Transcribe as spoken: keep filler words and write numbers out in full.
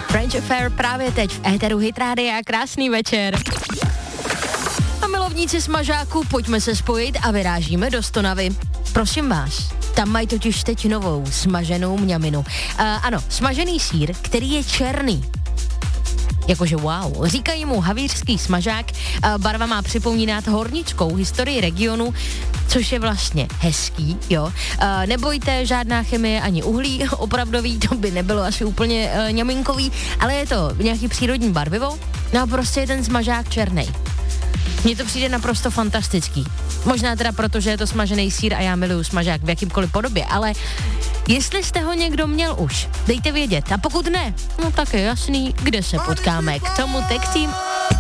French Affair právě teď v éteru Hit Rádia. Krásný večer. A milovníci smažáků, pojďme se spojit a vyrážíme do Stonavy. Prosím vás, tam mají totiž teď novou smaženou mňaminu. Uh, ano, smažený sýr, který je černý. Jakože wow, říkají mu havířský smažák, barva má připomínat hornickou historii regionu, což je vlastně hezký, jo. Nebojte, žádná chemie ani uhlí, opravdový, to by nebylo asi úplně uh, ňaminkový, ale je to nějaký přírodní barvivo, no a prostě je ten smažák černej. Mně to přijde naprosto fantastický. Možná teda proto, že je to smažený sýr a já miluju smažák v jakýmkoliv podobě, ale jestli jste ho někdo měl už, dejte vědět. A pokud ne, no tak je jasný, kde se potkáme. K tomu textím